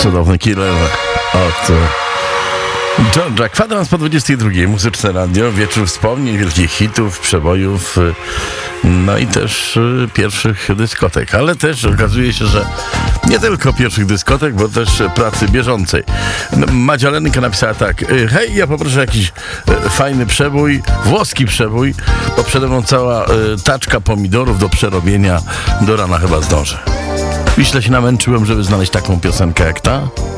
Cudowny killer od George'a. Kwadrans po 22. Muzyczne radio, wieczór wspomnień, wielkich hitów, przebojów, no i też pierwszych dyskotek. Ale też okazuje się, że nie tylko pierwszych dyskotek, bo też pracy bieżącej. Madzia Lenka napisała tak: hej, ja poproszę jakiś fajny przebój, włoski przebój, bo przede mną cała taczka pomidorów do przerobienia, do rana chyba zdążę. Źle się namęczyłem, żeby znaleźć taką piosenkę jak ta.